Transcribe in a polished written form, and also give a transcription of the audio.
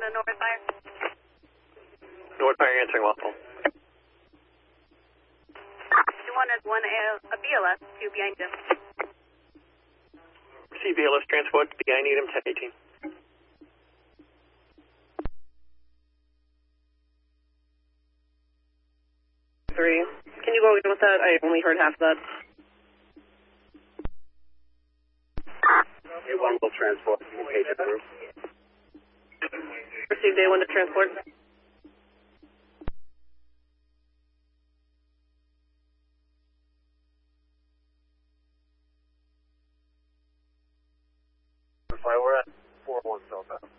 to North Fire. North Fire answering well. 2-1 has a BLS, 2 behind him. Receive BLS transport, behind him, 1018. Three. Can you go again with that? I only heard half of that. A1 will transport, communication group. Received A1 to transport. We're at 4-1 southbound.